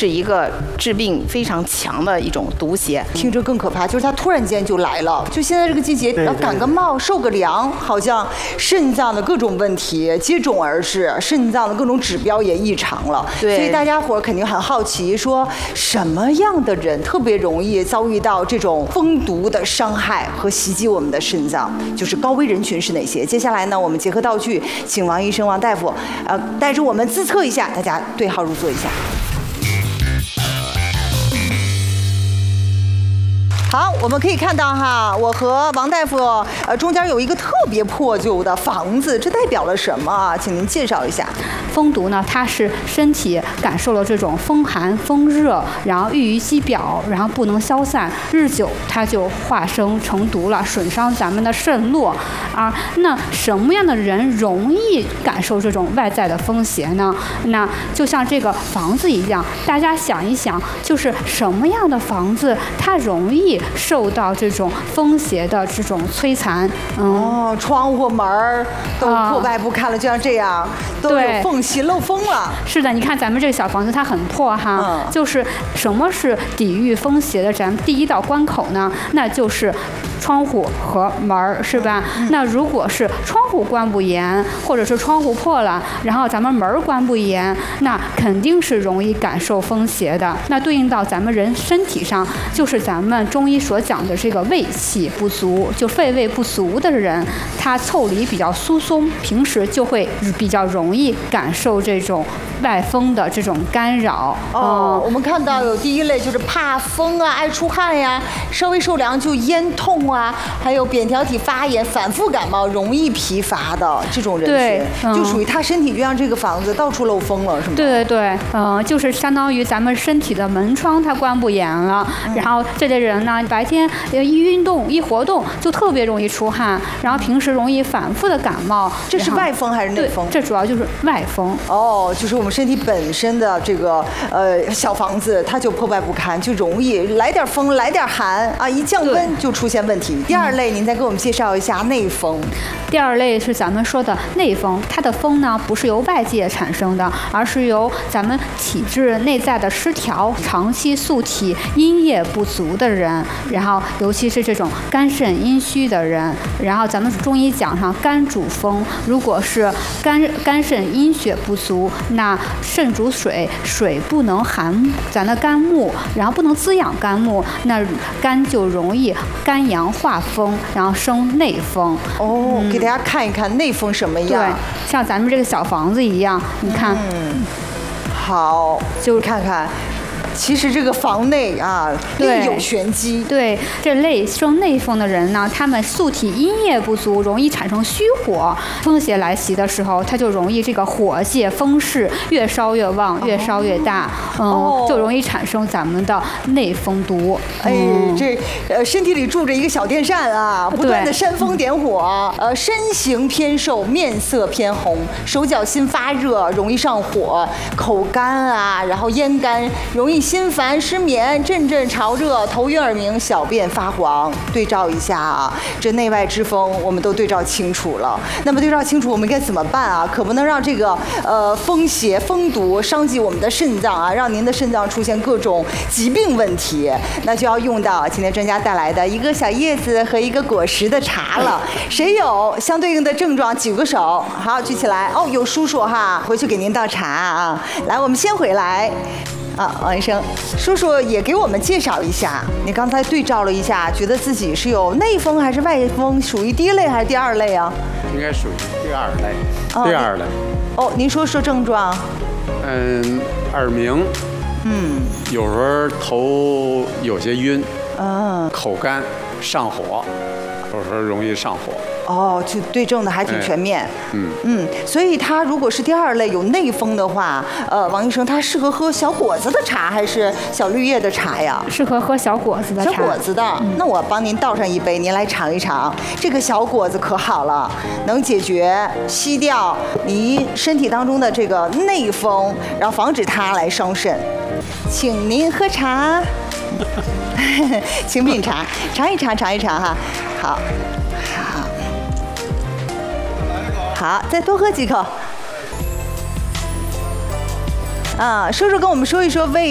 是一个致病非常强的一种毒邪。 听着更可怕，就是它突然间就来了。就现在这个季节，然后感个冒、受个凉，好像肾脏的各种问题接踵而至，肾脏的各种指标也异常了。 对， 所以大家伙肯定很好奇，说什么样的人特别容易遭遇到这种蜂毒的伤害和袭击我们的肾脏？就是高危人群是哪些？接下来呢，我们结合道具，请王医生、王大夫，带着我们自测一下，大家对号入座一下。好，我们可以看到哈，我和王大夫中间有一个特别破旧的房子，这代表了什么？请您介绍一下。 蜂毒呢，它是身体感受了这种风寒、风热，然后郁于肌表，然后不能消散，日久它就化生成毒了，损伤咱们的肾络啊。那什么样的人容易感受这种外在的风邪呢？那就像这个房子一样，大家想一想，就是什么样的房子它容易受到这种风邪的这种摧残？ 窗户门都破败不堪了，就像这样，都有缝隙漏风了。 是的，你看咱们这个小房子它很破哈，就是什么是抵御风邪的咱们第一道关口呢？那就是窗户和门，是吧？那如果是窗户关不严，或者是窗户破了，然后咱们门关不严，那肯定是容易感受风邪的。那对应到咱们人身体上，就是咱们中医所讲的这个胃气不足，就肺胃不足的人，他腠理比较疏松，平时就会比较容易感受这种外风的这种干扰。 我们看到有第一类就是怕风啊，爱出汗呀，稍微受凉就咽痛啊，还有扁桃体发炎、反复感冒、容易疲乏的这种人群，就属于他身体就像这个房子到处漏风了，是吗？ 对对对，就是相当于咱们身体的门窗它关不严了，然后这类人呢，白天一运动一活动就特别容易出汗，然后平时容易反复的感冒。 这是外风还是内风？ 这主要就是外风。 就是我们身体本身的这个小房子，它就破败不堪，就容易来点风来点寒啊，一降温就出现问题。第二类，您再给我们介绍一下内风。 第二类是咱们说的内风，它的风呢不是由外界产生的，而是由咱们体质内在的失调，长期素体阴液不足的人，然后尤其是这种肝肾阴虚的人，然后咱们中医讲上肝主风，如果是肝肾阴血不足，那肾主水，水不能含咱的肝木，然后不能滋养肝木，那肝就容易肝阳化风，然后生内风。 给大家看一看内风什么样。 对，像咱们这个小房子一样，你看。 好，就看看。其实这个房内啊，另有玄机。 对，这类生内风的人呢，他们素体阴液不足，容易产生虚火。风邪来袭的时候，他就容易这个火借风势越烧越旺，越烧越大，就容易产生咱们的内风毒。 这身体里住着一个小电扇啊，不断的煽风点火。身形偏瘦，面色偏红，手脚心发热，容易上火，口干啊，然后咽干，容易心烦失眠，阵阵潮热，头晕耳鸣，小便发黄。对照一下啊，这内外之风我们都对照清楚了。那么对照清楚，我们该怎么办啊？可不能让这个风邪风毒伤及我们的肾脏啊，让您的肾脏出现各种疾病问题。那就要用到今天专家带来的一个小叶子和一个果实的茶了。谁有相对应的症状举个手。好，举起来。有叔叔哈，回去给您倒茶啊。来，我们先回来。王医生，叔叔也给我们介绍一下。你刚才对照了一下，觉得自己是有内风还是外风？属于第一类还是第二类啊？ 应该属于第二类。第二类。 您说症状。 耳鸣。有时候头有些晕。口干，上火，有时候容易上火。 就对症的还挺全面。所以他如果是第二类有内风的话，王医生，他适合喝小果子的茶还是小绿叶的茶呀？ 适合喝小果子的茶。 小果子的，那我帮您倒上一杯，您来尝一尝。这个小果子可好了，能解决吸掉您身体当中的这个内风，然后防止它来伤肾。请您喝茶。请品茶，尝一尝哈。好，再多喝几口。叔叔跟我们说一说胃